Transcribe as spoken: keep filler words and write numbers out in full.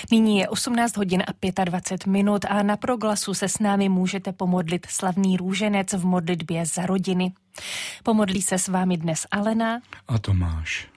Nyní je osmnáct hodin a dvacet pět minut a na Proglasu se s námi můžete pomodlit slavný růženec v modlitbě za rodiny. Pomodlí se s vámi dnes Alena a Tomáš.